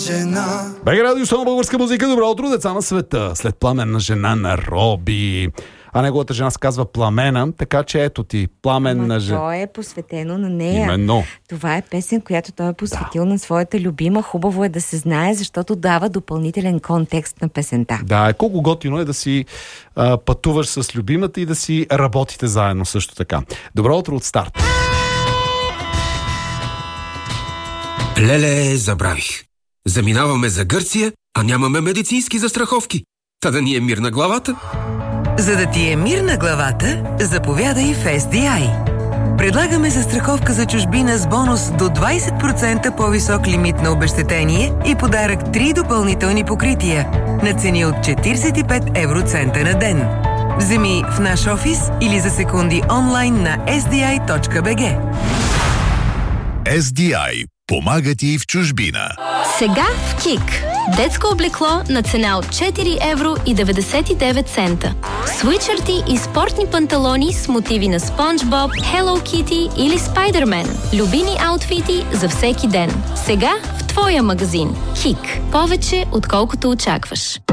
жена. БГ Радио, само българска музика. Добро утро, деца на света. След Пламенна жена на Роби. А неговата жена се казва Пламена, така че ето ти, Пламенна жена. То е посветено на нея. Именно. Това е песен, която той е посветил на своята любима. Хубаво е да се знае, защото дава допълнителен контекст на песента. Да, колко готино е да си пътуваш с любимата и да си работите заедно също така. Добро утро от старт. Леле, забравих. Заминаваме за Гърция, а нямаме медицински застраховки. Та да ни е мир на главата. За да ти е мир на главата, заповядай в SDI. Предлагаме застраховка за чужбина с бонус до 20% по-висок лимит на обезщетение и подарък 3 допълнителни покрития на цени от 45 евроцента на ден. Вземи в наш офис или за секунди онлайн на sdi.bg. SDI. Помага ти в чужбина. Сега в КИК. Детско облекло на цена от 4 евро и 99 цента. Свичърти и спортни панталони с мотиви на Спонж Боб, Hello Kitty или Спайдермен. Любими аутфити за всеки ден. Сега в твоя магазин. КИК. Повече отколкото очакваш.